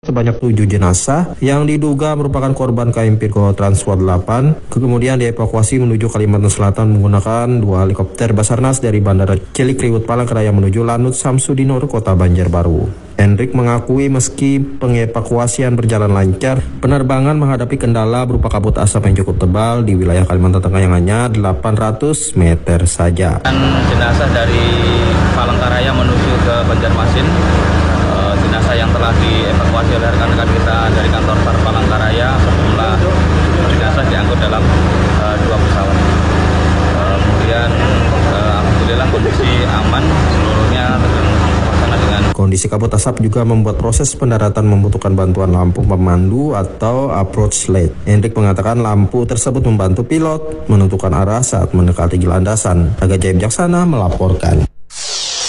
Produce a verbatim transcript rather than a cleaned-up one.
Sebanyak tujuh jenazah yang diduga merupakan korban K M Virgo Transworld delapan kemudian dievakuasi menuju Kalimantan Selatan menggunakan dua helikopter Basarnas dari Bandara Cilikriwut Palangkaraya menuju Lanut Samsudinur, Kota Banjarbaru. Hendrik mengakui meski pengevakuasian berjalan lancar, penerbangan menghadapi kendala berupa kabut asap yang cukup tebal di wilayah Kalimantan Tengah yang hanya delapan ratus meter saja. Jenazah dari Palangkaraya menuju ke Banjarmasin. Jenazah yang telah dievakuasi oleh rekan-rekan kita dari kantor SAR Palangkaraya berjumlah jenazah diangkut dalam uh, dua pesawat. Uh, kemudian uh, alhamdulillah kondisi aman seluruhnya terlaksana dengan. Kondisi kabut asap juga membuat proses pendaratan membutuhkan bantuan lampu pemandu atau approach light. Hendrik mengatakan lampu tersebut membantu pilot menentukan arah saat mendekati landasan. Aga Jaya Bijaksana melaporkan.